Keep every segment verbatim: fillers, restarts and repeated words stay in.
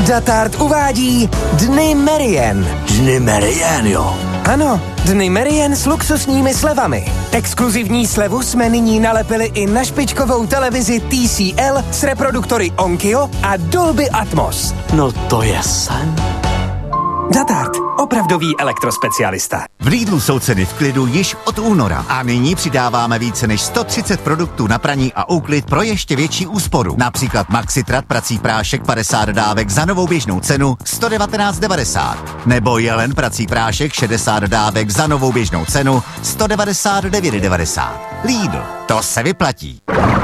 Datart uvádí Dny Merian. Dny Merian, jo. Ano, Dny Merian s luxusními slevami. Exkluzivní slevu jsme nyní nalepili i na špičkovou televizi T C L s reproduktory Onkyo a Dolby Atmos. No to je sen. Datart, opravdový elektrospecialista. V Lidlu jsou ceny v klidu již od února a nyní přidáváme více než sto třicet produktů na praní a úklid pro ještě větší úsporu. Například Maxitrat prací prášek padesát dávek za novou běžnou cenu sto devatenáct devadesát. Nebo Jelen prací prášek šedesát dávek za novou běžnou cenu sto devadesát devět devadesát. Lidl, to se vyplatí.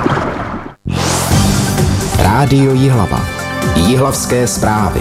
Rádio Jihlava. Jihlavské zprávy.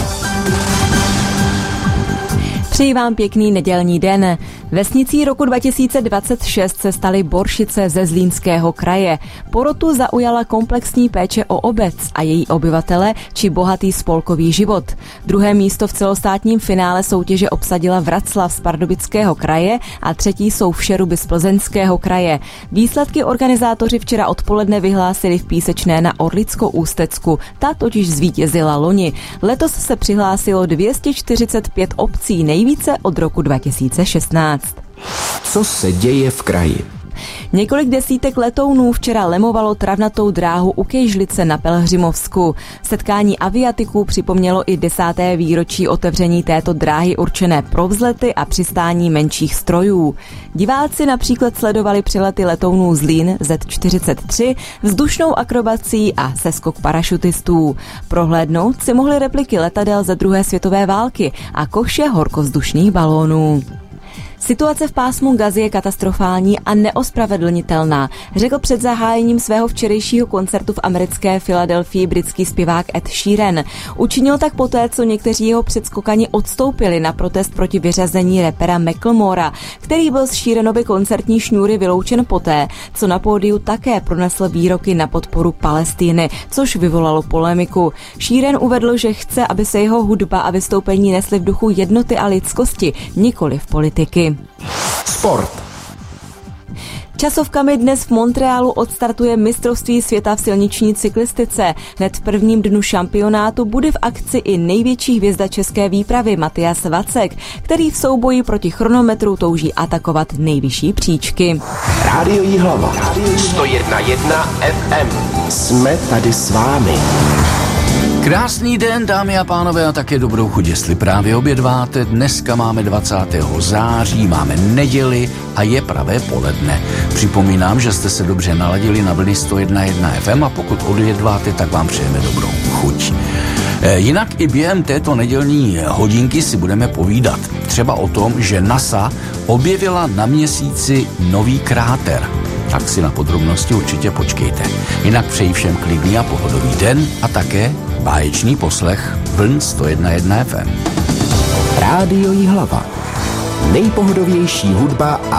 Přeji vám pěkný nedělní den. Vesnicí roku dva tisíce dvacet šest se staly Boršice ze Zlínského kraje. Porotu zaujala komplexní péče o obec a její obyvatele či bohatý spolkový život. Druhé místo v celostátním finále soutěže obsadila Vraclav z Pardubického kraje a třetí jsou Všeruby z Plzeňského kraje. Výsledky organizátoři včera odpoledne vyhlásili v Písečné na Orlicko-Ústecku. Ta totiž zvítězila loni. Letos se přihlásilo dvě stě čtyřicet pět obcí, nejvíce od roku dva tisíce šestnáct. Co se děje v kraji? Několik desítek letounů včera lemovalo travnatou dráhu u Kejžlice na Pelhřimovsku. Setkání aviatiků připomnělo i desáté výročí otevření této dráhy určené pro vzlety a přistání menších strojů. Diváci například sledovali přelety letounů Zlín Z čtyřicet tři, vzdušnou akrobací a seskok parašutistů. Prohlédnout si mohli repliky letadel ze druhé světové války a koše horkovzdušných balónů. Situace v pásmu Gazy je katastrofální a neospravedlnitelná, řekl před zahájením svého včerejšího koncertu v americké Filadelfii britský zpěvák Ed Sheeran. Učinil tak poté, co někteří jeho předskokani odstoupili na protest proti vyřazení rapera Macklemora, který byl z Sheeranovy koncertní šňůry vyloučen poté, co na pódiu také pronesl výroky na podporu Palestiny, což vyvolalo polemiku. Sheeran uvedl, že chce, aby se jeho hudba a vystoupení nesly v duchu jednoty a lidskosti, nikoliv politiky. Sport. Časovkami dnes v Montrealu odstartuje mistrovství světa v silniční cyklistice. Hned v prvním dnu šampionátu bude v akci i největší hvězda české výpravy Matyas Vacek, který v souboji proti chronometru touží atakovat nejvyšší příčky. Rádio Jihlava. sto jedna jedna F M. Jsme tady s vámi. Krásný den, dámy a pánové, a také dobrou chuť, jestli právě obědváte. Dneska máme dvacátého září, máme neděli a je pravé poledne. Připomínám, že jste se dobře naladili na vlny sto jedna jedna F M a pokud obědváte, tak vám přejeme dobrou chuť. E, jinak i během této nedělní hodinky si budeme povídat. Třeba o tom, že NASA objevila na Měsíci nový kráter. Tak si na podrobnosti určitě počkejte. Jinak přeji všem klidný a pohodový den a také báječný poslech vln sto jedna jedna F M. Rádio Jihlava. Nejpohodovější hudba a